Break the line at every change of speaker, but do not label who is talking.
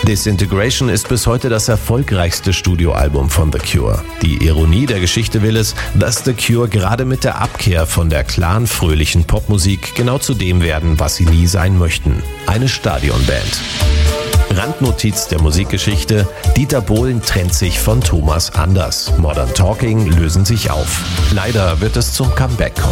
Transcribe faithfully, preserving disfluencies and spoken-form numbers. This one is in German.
Disintegration ist bis heute das erfolgreichste Studioalbum von The Cure. Die Ironie der Geschichte will es, dass The Cure gerade mit der Abkehr von der klaren, fröhlichen Popmusik genau zu dem werden, was sie nie sein möchten: eine Stadionband. Randnotiz der Musikgeschichte: Dieter Bohlen trennt sich von Thomas Anders. Modern Talking lösen sich auf. Leider wird es zum Comeback kommen.